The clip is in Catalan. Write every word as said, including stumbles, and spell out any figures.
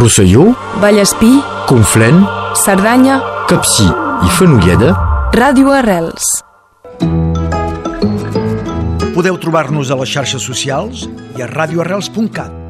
Rosselló, Vallespí, Conflent, Cerdanya, Capcir i Fenolleda. Ràdio Arrels. Podeu trobar-nos a les xarxes socials i a radio arrels punt cat.